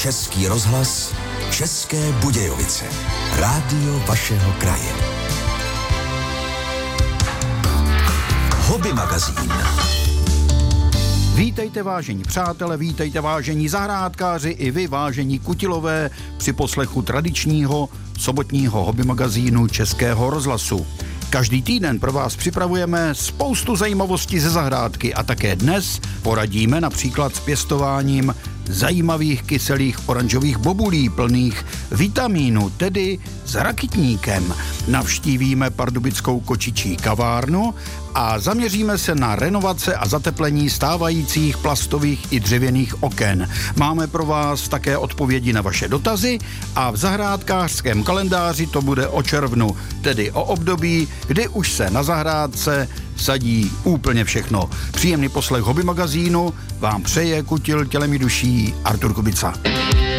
Český rozhlas, České Budějovice. Rádio vašeho kraje. Hobby magazín. Vítejte vážení přátelé, vítejte vážení zahrádkáři i vy vážení kutilové při poslechu tradičního sobotního hobby magazínu Českého rozhlasu. Každý týden pro vás připravujeme spoustu zajímavostí ze zahrádky a také dnes poradíme například s pěstováním zajímavých kyselých oranžových bobulí plných vitamínu, tedy s rakitníkem. Navštívíme pardubickou kočičí kavárnu a zaměříme se na renovace a zateplení stávajících plastových i dřevěných oken. Máme pro vás také odpovědi na vaše dotazy a v zahrádkářském kalendáři to bude o červnu, tedy o období, kdy už se na zahrádce sadí úplně všechno. Příjemný poslech hobby magazínu vám přeje kutil tělem i duší Artur Kubica.